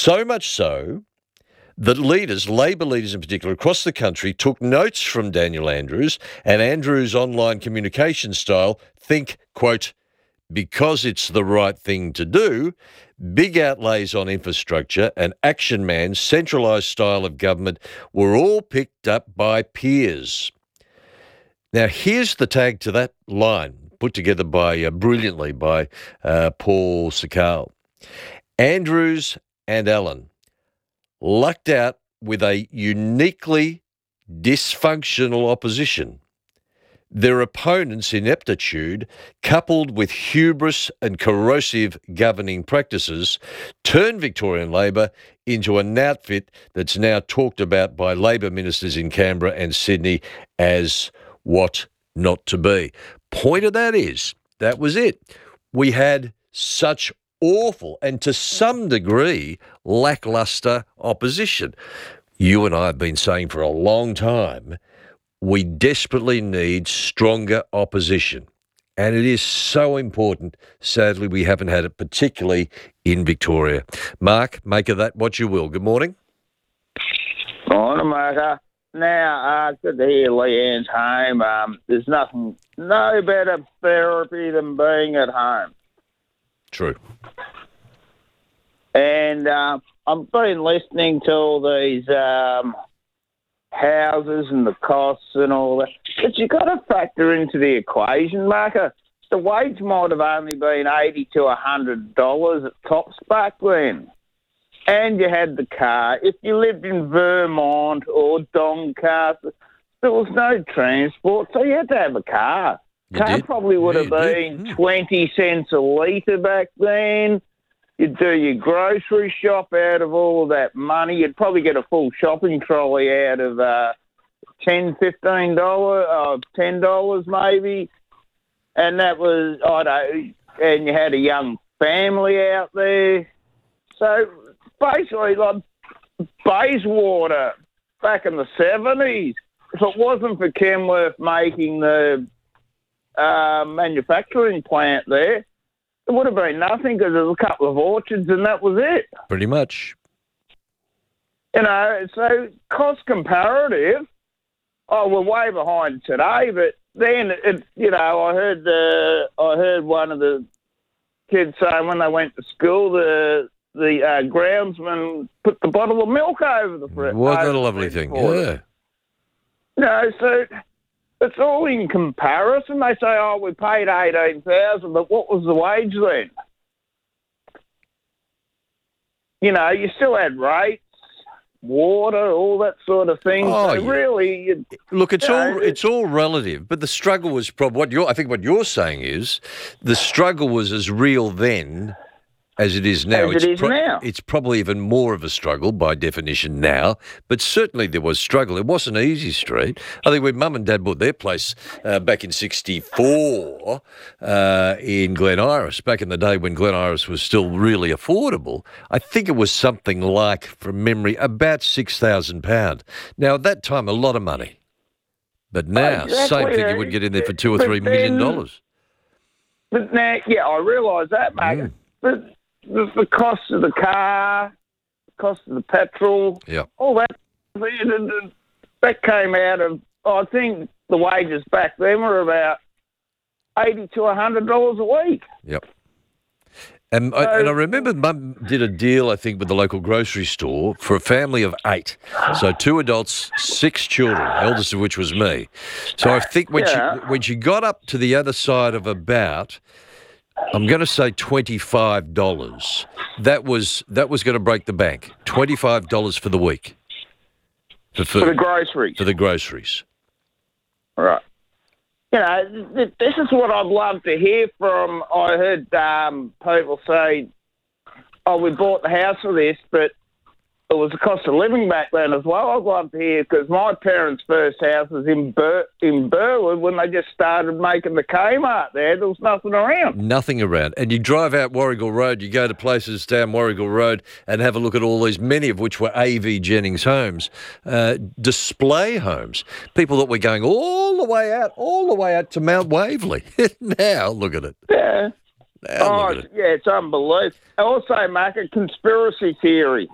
So much so that leaders, Labor leaders in particular, across the country took notes from Daniel Andrews and Andrews' online communication style, think, quote, because it's the right thing to do, big outlays on infrastructure, and Action Man's centralised style of government were all picked up by peers. Now, here's the tag to that line, put together brilliantly by Paul Sakal. Andrews and Allen lucked out with a uniquely dysfunctional opposition. Their opponents' ineptitude, coupled with hubris and corrosive governing practices, turned Victorian Labor into an outfit that's now talked about by Labor ministers in Canberra and Sydney as what not to be. Point of that is, that was it. We had such awful and to some degree lacklustre opposition. You and I have been saying for a long time, we desperately need stronger opposition. And it is so important. Sadly, we haven't had it, particularly in Victoria. Mark, make of that what you will. Good morning. Morning, Mark. Now, good to hear Leanne's home. There's no better therapy than being at home. True. And I've been listening to all these houses and the costs and all that. But you've got to factor into the equation, Marker. The wage might have only been $80 to $100 at tops back then. And you had the car. If you lived in Vermont or Doncaster, there was no transport, so you had to have a car. Car probably would have been 20 cents a litre back then. You'd do your grocery shop out of all of that money. You'd probably get a full shopping trolley out of $10, $15, $10 maybe. And that was, and you had a young family out there. So basically, like Bayswater back in the 70s, if it wasn't for Kenworth making the manufacturing plant there, it would have been nothing because there was a couple of orchards and that was it. Pretty much. So cost comparative, we're way behind today, but then, I heard one of the kids say when they went to school, the groundsman put the bottle of milk over the fridge. Wasn't that a lovely thing? Yeah. So it's all in comparison. They say, we paid $18,000, but what was the wage then? You still had rates, water, all that sort of thing. Really, look, it's all relative. But the struggle was probably what you're saying is the struggle was as real then as it is now. It's probably even more of a struggle by definition now, but certainly there was struggle. It wasn't easy, Street. I think when Mum and Dad bought their place back in 1964 in Glen Iris, back in the day when Glen Iris was still really affordable, I think it was something like, from memory, about £6,000. Now, at that time, a lot of money. But now, same thing, you would get in there for $2 or $3 million. But now, I realise that, mate. But the cost of the car, the cost of the petrol, all that came out of, I think the wages back then were about $80 to $100 a week. Yep. And I remember Mum did a deal, I think, with the local grocery store for a family of 8. So 2 adults, 6 children, eldest of which was me. So I think when she got up to the other side of about, I'm going to say $25. That was going to break the bank. $25 for the week. For food. For the groceries. For the groceries. Right. This is what I'd love to hear from. I heard people say, we bought the house for this, but it was the cost of living back then as well. I'd love to hear, because my parents' first house was in Burwood when they just started making the Kmart there. There was nothing around. Nothing around. And you drive out Warrigal Road, you go to places down Warrigal Road and have a look at all these, many of which were A.V. Jennings homes, display homes. People that were going all the way out to Mount Waverley. Now, look at it. Yeah. It's unbelievable. Also, Mark, a conspiracy theory.